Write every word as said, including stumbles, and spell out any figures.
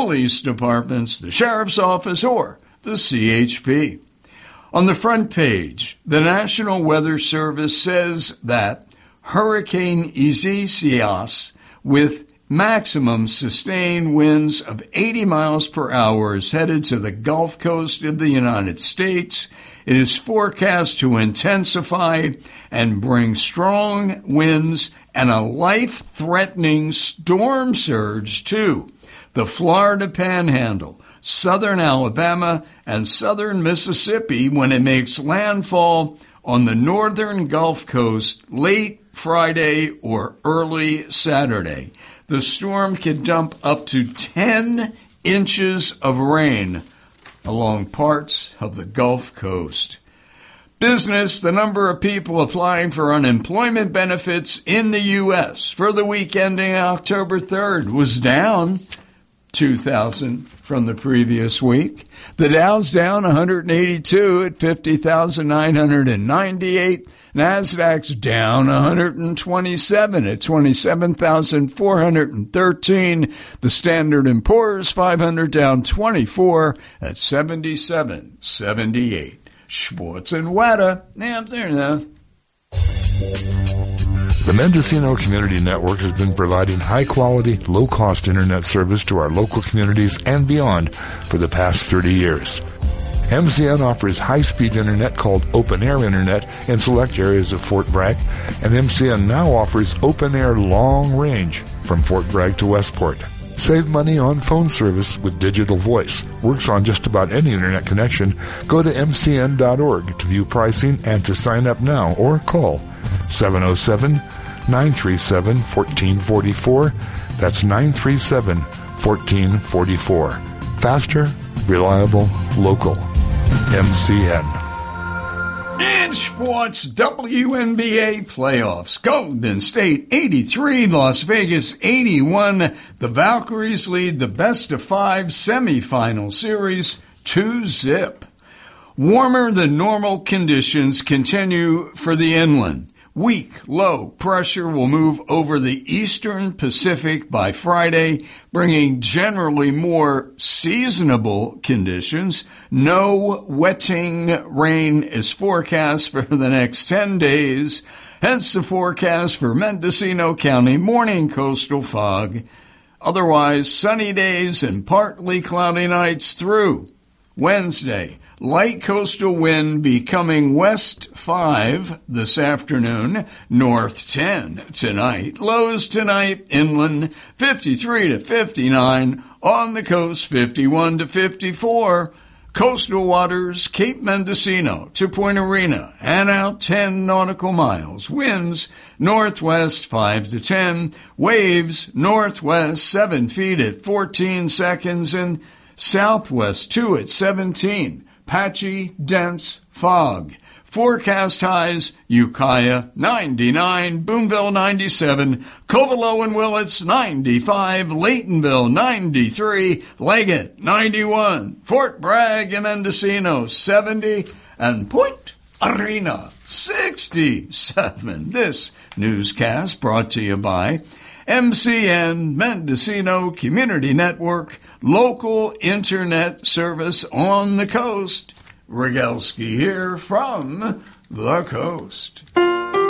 police departments, the sheriff's office, or the C H P. On the front page, the National Weather Service says that Hurricane Isaias, with maximum sustained winds of eighty miles per hour, is headed to the Gulf Coast of the United States. It is forecast to intensify and bring strong winds and a life-threatening storm surge to the Florida Panhandle, southern Alabama, and southern Mississippi when it makes landfall on the northern Gulf Coast late Friday or early Saturday. The storm can dump up to ten inches of rain along parts of the Gulf Coast. Business, the number of people applying for unemployment benefits in the U S for the week ending October third was down two thousand from the previous week. The Dow's down one hundred eighty-two at fifty thousand nine hundred ninety-eight. NASDAQ's down one hundred twenty-seven at twenty-seven thousand four hundred thirteen. The Standard and Poor's five hundred down twenty-four at seventy-seven seventy-eight. Schwartz and Wada, yeah, there enough. The Mendocino Community Network has been providing high-quality, low-cost internet service to our local communities and beyond for the past thirty years. M C N offers high-speed internet called Open Air Internet in select areas of Fort Bragg, and M C N now offers Open Air Long Range from Fort Bragg to Westport. Save money on phone service with digital voice. Works on just about any internet connection. Go to M C N dot org to view pricing and to sign up now or call seven oh seven, nine three seven, one four four four. That's nine three seven, one four four four. Faster, reliable, local. M C N. In sports, W N B A playoffs. Golden State eighty-three, Las Vegas eighty-one. The Valkyries lead the best-of-five semifinal series two zip. Warmer than normal conditions continue for the inland. Weak low pressure will move over the eastern Pacific by Friday, bringing generally more seasonable conditions. No wetting rain is forecast for the next ten days. Hence the forecast for Mendocino County, morning coastal fog. Otherwise, sunny days and partly cloudy nights through Wednesday. Light coastal wind becoming west five this afternoon, north ten tonight. Lows tonight inland fifty-three to fifty-nine, on the coast fifty-one to fifty-four. Coastal waters Cape Mendocino to Point Arena and out ten nautical miles. Winds northwest five to ten. Waves northwest seven feet at fourteen seconds and southwest two at seventeen. Patchy, dense fog. Forecast highs, Ukiah ninety-nine, Boonville ninety-seven, Covelo and Willits ninety-five, Laytonville ninety-three, Leggett ninety-one, Fort Bragg and Mendocino seventy, and Point Arena sixty-seven. This newscast brought to you by M C N Mendocino Community Network, local internet service on the coast. Rogalski here from the coast.